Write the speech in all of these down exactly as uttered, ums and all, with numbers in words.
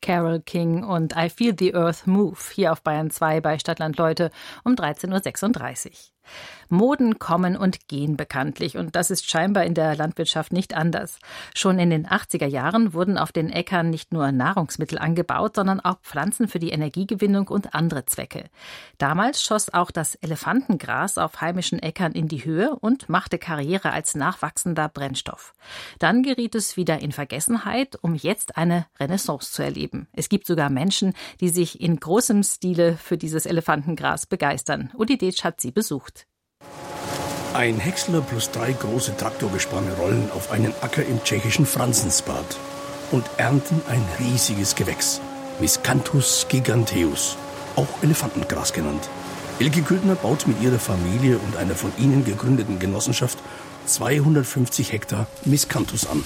Carole King und I Feel the Earth Move hier auf Bayern zwei bei Stadtland Leute um dreizehn Uhr sechsunddreißig. Moden kommen und gehen bekanntlich und das ist scheinbar in der Landwirtschaft nicht anders. Schon in den achtziger Jahren wurden auf den Äckern nicht nur Nahrungsmittel angebaut, sondern auch Pflanzen für die Energiegewinnung und andere Zwecke. Damals schoss auch das Elefantengras auf heimischen Äckern in die Höhe und machte Karriere als nachwachsender Brennstoff. Dann geriet es wieder in Vergessenheit, um jetzt eine Renaissance zu erleben. Es gibt sogar Menschen, die sich in großem Stile für dieses Elefantengras begeistern. Uli Detsch hat sie besucht. Ein Häcksler plus drei große Traktorgespanne rollen auf einen Acker im tschechischen Franzensbad und ernten ein riesiges Gewächs, Miscanthus giganteus, auch Elefantengras genannt. Elke Güldner baut mit ihrer Familie und einer von ihnen gegründeten Genossenschaft zweihundertfünfzig Hektar Miscanthus an.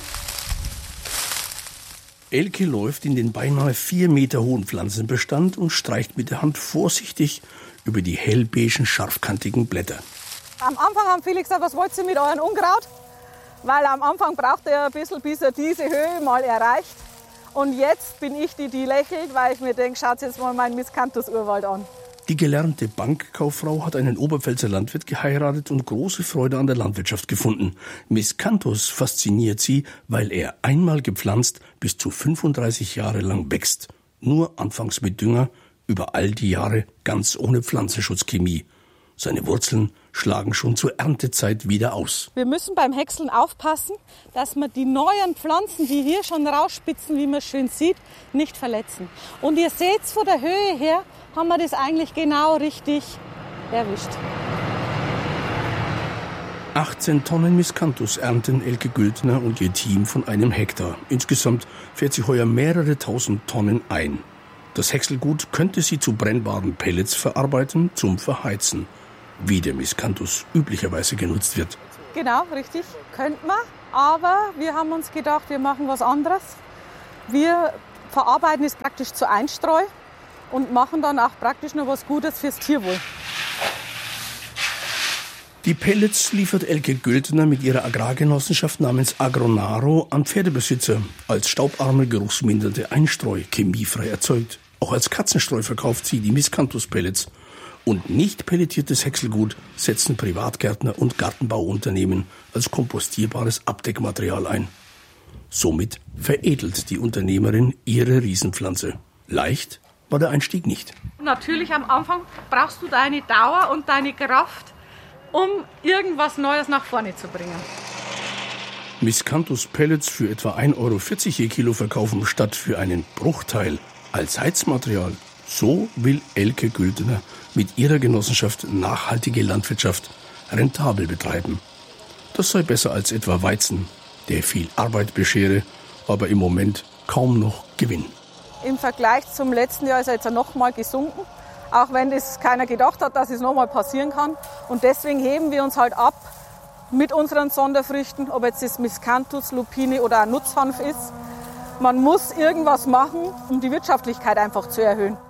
Elke läuft in den beinahe vier Meter hohen Pflanzenbestand und streicht mit der Hand vorsichtig über die hellbeigen, scharfkantigen Blätter. Am Anfang haben viele gesagt, was wollt ihr mit eurem Unkraut? Weil am Anfang braucht er ein bisschen, bis er diese Höhe mal erreicht. Und jetzt bin ich die, die lächelt, weil ich mir denke, schaut jetzt mal meinen Miscanthus-Urwald an. Die gelernte Bankkauffrau hat einen Oberpfälzer Landwirt geheiratet und große Freude an der Landwirtschaft gefunden. Miscanthus fasziniert sie, weil er einmal gepflanzt bis zu fünfunddreißig Jahre lang wächst. Nur anfangs mit Dünger, über all die Jahre ganz ohne Pflanzenschutzchemie. Seine Wurzeln schlagen schon zur Erntezeit wieder aus. Wir müssen beim Häckseln aufpassen, dass wir die neuen Pflanzen, die hier schon rausspitzen, wie man schön sieht, nicht verletzen. Und ihr seht, von der Höhe her haben wir das eigentlich genau richtig erwischt. achtzehn Tonnen Miscanthus ernten Elke Güldner und ihr Team von einem Hektar. Insgesamt fährt sie heuer mehrere tausend Tonnen ein. Das Häckselgut könnte sie zu brennbaren Pellets verarbeiten zum Verheizen, wie der Miscanthus üblicherweise genutzt wird. Genau, richtig, könnte man. Aber wir haben uns gedacht, wir machen was anderes. Wir verarbeiten es praktisch zu Einstreu und machen dann auch praktisch noch was Gutes fürs Tierwohl. Die Pellets liefert Elke Güldner mit ihrer Agrargenossenschaft namens Agronaro an Pferdebesitzer. Als staubarme, geruchsmindernde Einstreu, chemiefrei erzeugt. Auch als Katzenstreu verkauft sie die Miscanthus-Pellets. Und nicht pelletiertes Häckselgut setzen Privatgärtner und Gartenbauunternehmen als kompostierbares Abdeckmaterial ein. Somit veredelt die Unternehmerin ihre Riesenpflanze. Leicht war der Einstieg nicht. Natürlich am Anfang brauchst du deine Dauer und deine Kraft, um irgendwas Neues nach vorne zu bringen. Miscanthus-Pellets für etwa ein Euro vierzig je Kilo verkaufen, statt für einen Bruchteil als Heizmaterial. So will Elke Güldner mit ihrer Genossenschaft nachhaltige Landwirtschaft rentabel betreiben. Das sei besser als etwa Weizen, der viel Arbeit beschere, aber im Moment kaum noch Gewinn. Im Vergleich zum letzten Jahr ist er jetzt noch mal gesunken, auch wenn das keiner gedacht hat, dass es noch mal passieren kann. Und deswegen heben wir uns halt ab mit unseren Sonderfrüchten, ob jetzt das Miscanthus, Lupine oder ein Nutzhanf ist. Man muss irgendwas machen, um die Wirtschaftlichkeit einfach zu erhöhen.